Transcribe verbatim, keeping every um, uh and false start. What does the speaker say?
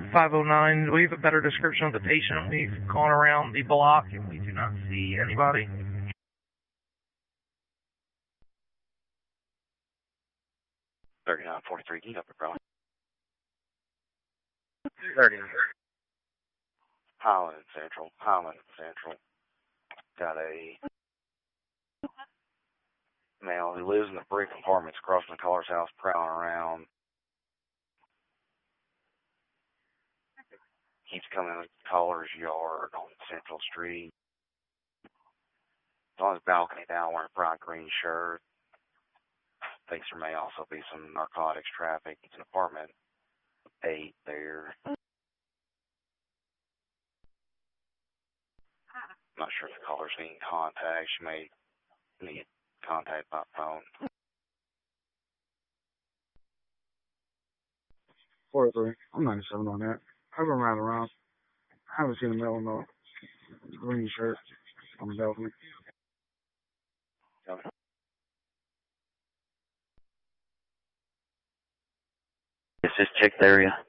five oh nine. We have a better description of the patient. We've gone around the block and we do not see anybody. thirty-nine forty-three, keep up your problem. thirty-nine. Highland Central, Highland Central. Got a male who lives in the brick apartments across from the caller's house, prowling around. Keeps coming in the caller's yard on Central Street. He's on his balcony now, wearing a bright green shirt. Thinks there may also be some narcotics traffic. It's an apartment eight there. Not sure if the caller's needing contact. She may need contact by phone. four three. I'm ninety-seven on that. I've been riding around. I haven't seen a male in the green shirt on the balcony. Okay. Is this checked area?